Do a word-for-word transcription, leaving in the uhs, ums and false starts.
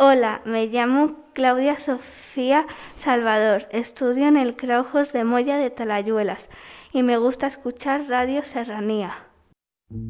Hola, me llamo Claudia Sofía Salvador, estudio en el Craujos de Moya de Talayuelas y me gusta escuchar Radio Serranía.